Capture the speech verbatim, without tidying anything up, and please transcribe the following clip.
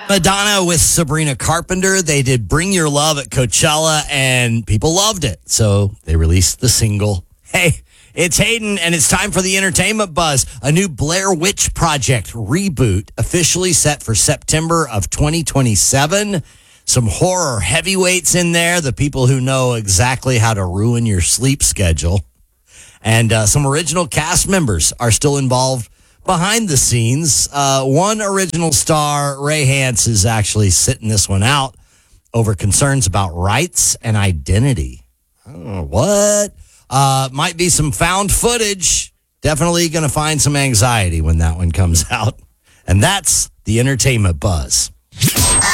Madonna with Sabrina Carpenter. They did Bring Your Love at Coachella, and people loved it. So they released the single. Hey, it's Hayden, and it's time for the Entertainment Buzz. A new Blair Witch Project reboot officially set for September of twenty twenty-seven. Some horror heavyweights in there, the people who know exactly how to ruin your sleep schedule. And uh, some original cast members are still involved behind the scenes. Uh, one original star, Ray Hance, is actually sitting this one out over concerns about rights and identity. I don't know what. Uh, might be some found footage. Definitely going to find some anxiety when that one comes out. And that's the Entertainment Buzz.